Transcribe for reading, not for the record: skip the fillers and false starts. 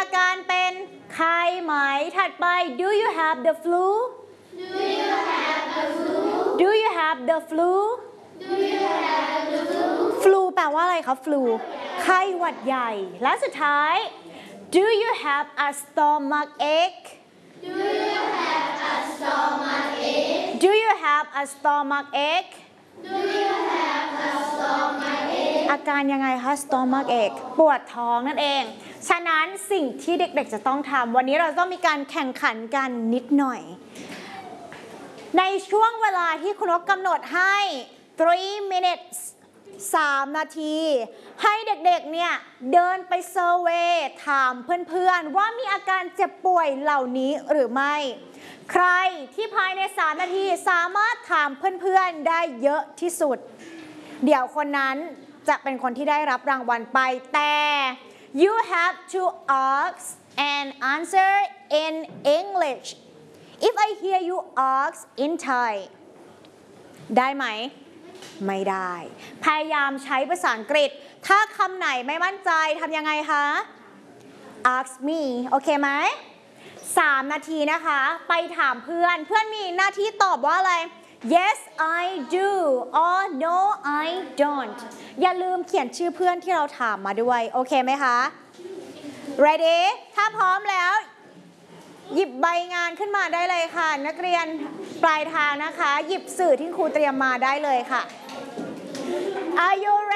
อาการเป็นไข้ไหมถัดไป Do you have the flu Do you have the flu? Do you have the flu Do you have the flu? flu แปลว่าอะไรคะ flu ไข้หวัดใหญ่และสุดท้าย Do you have a stomach ache Do you have a stomach ache? Do you have a stomach ache Do you have a stomach ache? อาการยังไงคะ stomach ache ปวดท้องนั่นเองฉะนั้นสิ่งที่เด็กๆจะต้องทำวันนี้เราต้องมีการแข่งขันกันนิดหน่อยในช่วงเวลาที่คุณนกกำหนดให้3 minutes 3 นาทีให้เด็กๆเนี่ยเดินไปเซอร์เวย์ถามเพื่อนๆว่ามีอาการเจ็บป่วยเหล่านี้หรือไม่ใครที่ภายใน3 นาทีสามารถถามเพื่อนๆได้เยอะที่สุดเดี๋ยวคนนั้นจะเป็นคนที่ได้รับรางวัลไปแต่ you have to ask and answer in English if I hear you ask in Thai ได้ไหมไม่ได้พยายามใช้ภาษาอังกฤษถ้าคำไหนไม่มั่นใจทำยังไงคะ ask me โอเคไหม3 นาทีนะคะไปถามเพื่อนมีหน้าที่ตอบว่าอะไร yes I do or no I don't อย่าลืมเขียนชื่อเพื่อนที่เราถามมาด้วยโอเคไหมคะ ready ถ้าพร้อมแล้วหยิบใบงานขึ้นมาได้เลยค่ะนักเรียนปลายทางนะคะหยิบสื่อที่ครูเตรียมมาได้เลยค่ะ Are you